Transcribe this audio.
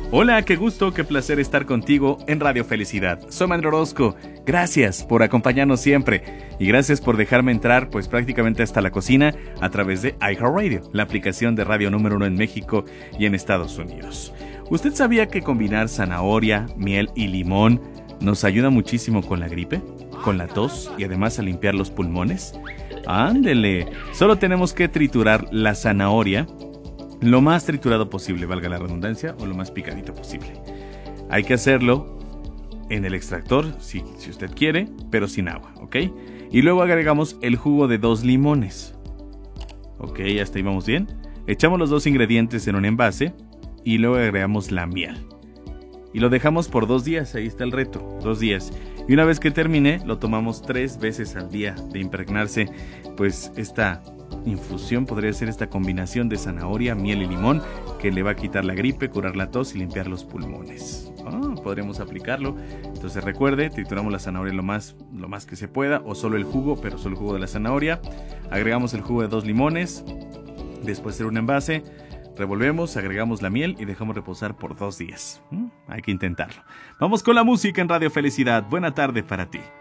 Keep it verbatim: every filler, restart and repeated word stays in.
Hola, qué gusto, qué placer estar contigo en Radio Felicidad. Soy Manuel Orozco. Gracias por acompañarnos siempre y gracias por dejarme entrar pues prácticamente hasta la cocina a través de iHeartRadio, la aplicación de radio número uno en México y en Estados Unidos. ¿Usted sabía que combinar zanahoria, miel y limón nos ayuda muchísimo con la gripe, con la tos y además a limpiar los pulmones? ¡Ándele! Solo tenemos que triturar la zanahoria lo más triturado posible, valga la redundancia, o lo más picadito posible. Hay que hacerlo en el extractor, si, si usted quiere, pero sin agua, ¿ok? Y luego agregamos el jugo de dos limones. Ok, hasta ahí vamos bien. Echamos los dos ingredientes en un envase y luego agregamos la miel. Y lo dejamos por dos días, ahí está el reto, dos días. Y una vez que termine, lo tomamos tres veces al día de impregnarse, pues esta infusión podría ser esta combinación de zanahoria, miel y limón que le va a quitar la gripe, curar la tos y limpiar los pulmones. Ah, podremos aplicarlo. Entonces recuerde, trituramos la zanahoria lo más, lo más que se pueda o solo el jugo, pero solo el jugo de la zanahoria. Agregamos el jugo de dos limones, después en un envase, revolvemos, agregamos la miel y dejamos reposar por dos días. ¿Mm? Hay que intentarlo. Vamos con la música en Radio Felicidad. Buena tarde para ti.